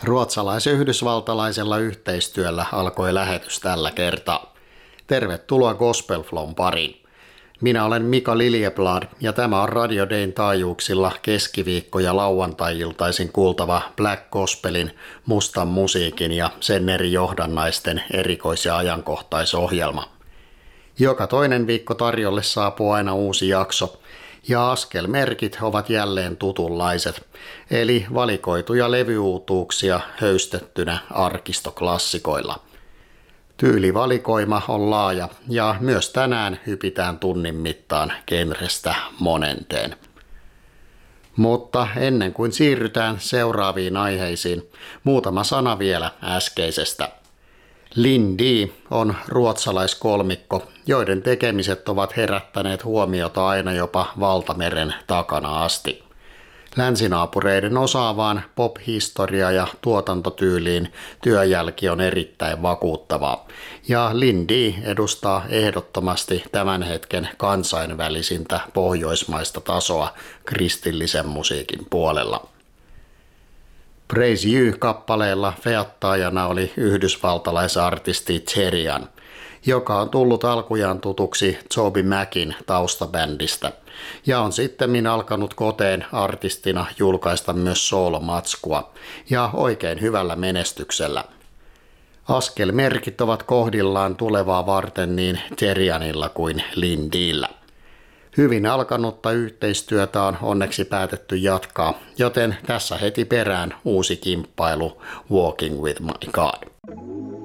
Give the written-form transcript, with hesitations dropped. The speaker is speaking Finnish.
Ruotsalais-yhdysvaltalaisella yhteistyöllä alkoi lähetys tällä kertaa. Tervetuloa Gospel Flown pariin. Minä olen Mika Liljeblad ja tämä on Radio Dayn taajuuksilla keskiviikko- ja lauantai-iltaisin kuultava Black Gospelin, mustan musiikin ja sen eri johdannaisten erikois- ja ajankohtaisohjelma. Joka toinen viikko tarjolle saapuu aina uusi jakso ja askelmerkit ovat jälleen tutunlaiset, eli valikoituja levyuutuuksia höystettynä arkistoklassikoilla. Tyylivalikoima on laaja ja myös tänään hypitään tunnin mittaan genrestä monenteen. Mutta ennen kuin siirrytään seuraaviin aiheisiin, muutama sana vielä äskeisestä. Lindee on ruotsalaiskolmikko, joiden tekemiset ovat herättäneet huomiota aina jopa valtameren takana asti. Länsinaapureiden osaavaan pop-historia- ja tuotantotyyliin työjälki on erittäin vakuuttavaa, ja Lindee edustaa ehdottomasti tämän hetken kansainvälisintä pohjoismaista tasoa kristillisen musiikin puolella. Praise You-kappaleella feattaajana oli yhdysvaltalaisartisti Therian, joka on tullut alkujaan tutuksi Toby Macin taustabändistä ja on sittemmin alkanut koteen artistina julkaista myös soolomatskua ja oikein hyvällä menestyksellä. Askelmerkit ovat kohdillaan tulevaa varten niin Therianilla kuin Lindeellä. Hyvin alkanutta yhteistyötä on onneksi päätetty jatkaa, joten tässä heti perään uusi kimppailu Walking with my God.